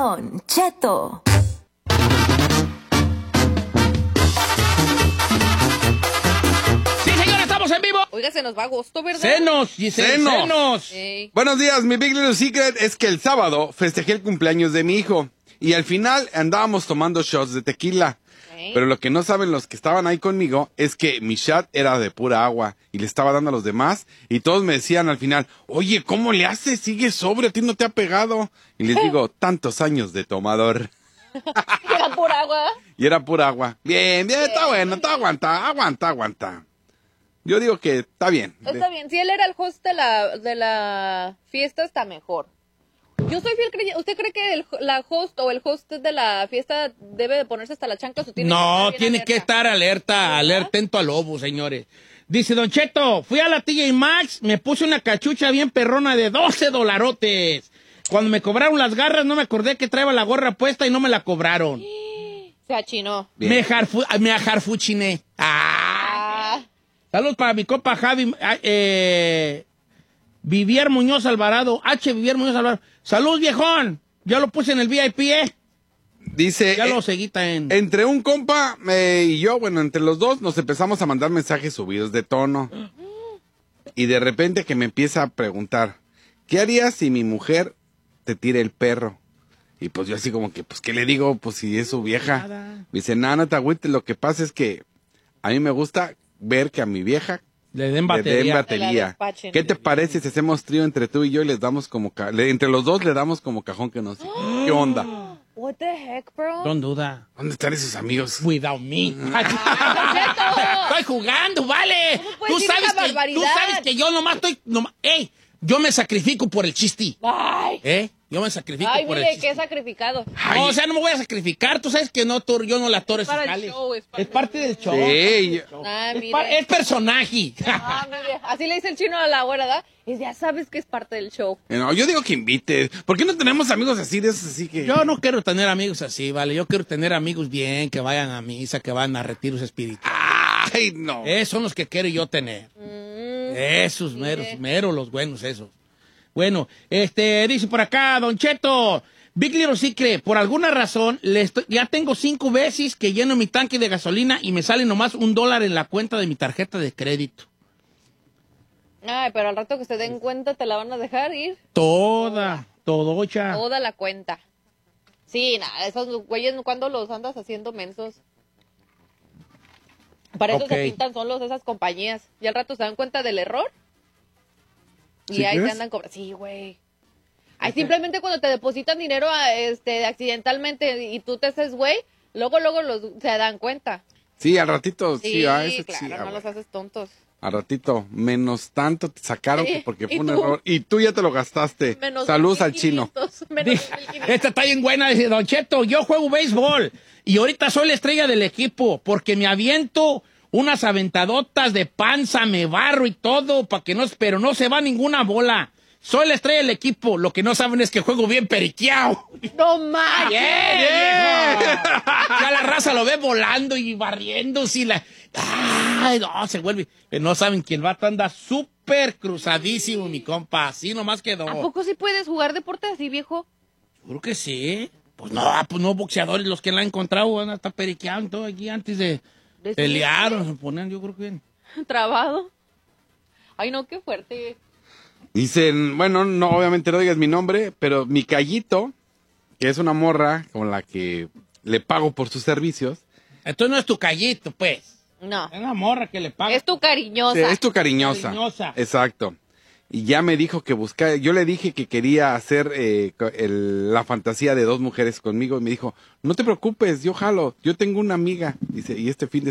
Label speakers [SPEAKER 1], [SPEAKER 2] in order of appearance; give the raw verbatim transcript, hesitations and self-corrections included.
[SPEAKER 1] Don Cheto.
[SPEAKER 2] Sí, señora, estamos en vivo.
[SPEAKER 3] Oiga, se nos va agosto, ¿verdad?
[SPEAKER 2] Senos, Giselle,
[SPEAKER 4] Senos.
[SPEAKER 2] senos.
[SPEAKER 3] Ey.
[SPEAKER 4] Buenos días, mi Big Little Secret es que el sábado festejé el cumpleaños de mi hijo y al final andábamos tomando shots de tequila.
[SPEAKER 3] Ey.
[SPEAKER 4] Pero lo que no saben los que estaban ahí conmigo es que mi shot era de pura agua y le estaba dando a los demás y todos me decían al final, oye, ¿cómo le haces? Sigue sobrio, a ti no te ha pegado. Y les digo, tantos años de tomador.
[SPEAKER 3] Era por agua.
[SPEAKER 4] Y era pura agua. Bien, bien, está bueno, está aguanta, aguanta, aguanta. Yo digo que está bien.
[SPEAKER 3] Está bien, si él era el host de la, de la fiesta, está mejor. Yo soy fiel creyente. ¿Usted cree que el, la host o el host de la fiesta debe de ponerse hasta la chancla? ¿O tiene
[SPEAKER 2] No,
[SPEAKER 3] que estar bien
[SPEAKER 2] tiene
[SPEAKER 3] alerta?
[SPEAKER 2] que estar alerta,
[SPEAKER 3] ¿Verdad?
[SPEAKER 2] alertento al lobo, señores. Dice Don Cheto, fui a la T J Maxx, me puse una cachucha bien perrona de doce dolarotes. Cuando me cobraron las garras, no me acordé que traía la gorra puesta y no me la cobraron.
[SPEAKER 3] Se achinó.
[SPEAKER 4] Bien.
[SPEAKER 2] Me, jarfu, me ajarfuchiné. Ah.
[SPEAKER 3] Ah,
[SPEAKER 2] Saludos para mi compa Javi, ah, eh, Vivier Muñoz Alvarado, H. Vivier Muñoz Alvarado. Salud, viejón. Ya lo puse en el V I P, ¿eh?
[SPEAKER 4] Dice,
[SPEAKER 2] Ya
[SPEAKER 4] eh,
[SPEAKER 2] lo seguí en...
[SPEAKER 4] entre un compa eh, y yo, bueno, entre los dos nos empezamos a mandar mensajes subidos de tono. Y de repente que me empieza a preguntar, ¿qué harías si mi mujer te tira el perro? Y pues yo así como que, pues, ¿qué le digo? Pues si es su vieja.
[SPEAKER 2] Nada.
[SPEAKER 4] Me dice, nada, no te agüites, lo que pasa es que a mí me gusta ver que a mi vieja
[SPEAKER 2] Le den
[SPEAKER 4] le den
[SPEAKER 2] batería.
[SPEAKER 4] batería.
[SPEAKER 3] La despachen.
[SPEAKER 4] ¿Qué te parece si hacemos trío entre tú y yo y les damos como, ca- le- entre los dos le damos como cajón que nos... ¿Qué onda?
[SPEAKER 3] what the heck, bro?
[SPEAKER 2] Don't do that.
[SPEAKER 4] ¿Dónde están esos amigos?
[SPEAKER 2] Without me.
[SPEAKER 3] Cheto!
[SPEAKER 2] Estoy jugando, vale.
[SPEAKER 3] ¿Cómo puedes
[SPEAKER 2] Tú
[SPEAKER 3] decir
[SPEAKER 2] sabes,
[SPEAKER 3] esa
[SPEAKER 2] que, tú
[SPEAKER 3] barbaridad?
[SPEAKER 2] sabes que yo nomás estoy... Nomás, ey, yo me sacrifico por el chiste.
[SPEAKER 3] Ay,
[SPEAKER 2] ¿Eh? Yo me sacrifico
[SPEAKER 3] ay,
[SPEAKER 2] por el
[SPEAKER 3] mire,
[SPEAKER 2] chiste.
[SPEAKER 3] qué sacrificado.
[SPEAKER 2] No, o sea, no me voy a sacrificar. Tú sabes que no, tú- yo no la toro
[SPEAKER 3] Es para el
[SPEAKER 2] jales.
[SPEAKER 3] show, es para
[SPEAKER 2] Es parte del show.
[SPEAKER 4] Sí,
[SPEAKER 3] Ah,
[SPEAKER 2] Es,
[SPEAKER 3] mire.
[SPEAKER 2] pa- es personaje.
[SPEAKER 3] Ah, mire. Así le dice el chino a la abuela, ¿verdad? Y ya sabes que es parte del show.
[SPEAKER 4] no, yo digo que invite. ¿Por qué no tenemos amigos así de esos así que...
[SPEAKER 2] Yo no quiero tener amigos así, ¿vale? Yo quiero tener amigos bien, que vayan a misa, que vayan a retiros espirituales.
[SPEAKER 4] Ay, no.
[SPEAKER 2] Esos son los que quiero yo tener.
[SPEAKER 3] Mm,
[SPEAKER 2] Esos meros, meros los buenos, esos. Bueno, este, dice por acá, Don Cheto, Big Little Secret, por alguna razón, le estoy- ya tengo cinco veces que lleno mi tanque de gasolina y me sale nomás un dólar en la cuenta de mi tarjeta de crédito.
[SPEAKER 3] Ay, pero al rato que se den cuenta te la van a dejar ir
[SPEAKER 2] Toda, todocha.
[SPEAKER 3] toda la cuenta. Sí, nada, esos güeyes cuando los andas haciendo mensos. Para eso
[SPEAKER 2] Ok.
[SPEAKER 3] se pintan solos esas compañías. Y al rato se dan cuenta del error. Y
[SPEAKER 4] ¿Sí
[SPEAKER 3] ahí
[SPEAKER 4] crees?
[SPEAKER 3] te andan cobrando. Sí, güey. Ahí simplemente cuando te depositan dinero a, este accidentalmente y tú te haces güey, luego luego los se dan cuenta.
[SPEAKER 4] Sí, al ratito, sí,
[SPEAKER 3] Sí,
[SPEAKER 4] ah, ese
[SPEAKER 3] claro,
[SPEAKER 4] sí, ah,
[SPEAKER 3] no
[SPEAKER 4] güey.
[SPEAKER 3] los haces tontos.
[SPEAKER 4] Al ratito, menos tanto te sacaron
[SPEAKER 3] Sí,
[SPEAKER 4] que porque
[SPEAKER 3] ¿y
[SPEAKER 4] fue un
[SPEAKER 3] tú?
[SPEAKER 4] error. Y tú ya te lo gastaste.
[SPEAKER 3] Menos
[SPEAKER 4] Saludos
[SPEAKER 3] dos
[SPEAKER 4] al
[SPEAKER 3] mil
[SPEAKER 4] chino.
[SPEAKER 3] quinientos, menos
[SPEAKER 2] Dice,
[SPEAKER 3] dos mil quinientos.
[SPEAKER 2] esta está bien buena, dice Don Cheto, yo juego béisbol y ahorita soy la estrella del equipo porque me aviento unas aventadotas de panza, me barro y todo, para que no, pero no se va ninguna bola. Soy la estrella del equipo, lo que no saben es que juego bien periqueado.
[SPEAKER 3] No más.
[SPEAKER 2] ¡Yeah, viejo! Ya la raza lo ve volando y barriendo, y la... ¡Ay, no! Se vuelve... Pero no saben que el vato anda súper cruzadísimo, mi compa. Así nomás quedó.
[SPEAKER 3] ¿A poco sí puedes jugar deporte así, viejo?
[SPEAKER 2] Seguro que sí. Pues no, pues no boxeadores los que la han encontrado van a estar periqueando todo aquí antes de
[SPEAKER 3] ¿De
[SPEAKER 2] pelear o se ponen, yo creo que...
[SPEAKER 3] Trabado. Ay, no, qué fuerte.
[SPEAKER 4] Dicen, bueno, no, obviamente no digas mi nombre, pero mi Callito, que es una morra con la que le pago por sus servicios,
[SPEAKER 2] Entonces no es tu callito, pues.
[SPEAKER 3] No.
[SPEAKER 2] Es la morra que le paga.
[SPEAKER 3] Es tu cariñosa.
[SPEAKER 4] es tu cariñosa.
[SPEAKER 2] Cariñosa.
[SPEAKER 4] Exacto. Y ya me dijo que buscaba, yo le dije que quería hacer eh, co- el- la fantasía de dos mujeres conmigo y me dijo, no te preocupes, yo jalo, yo tengo una amiga, dice, y este fin de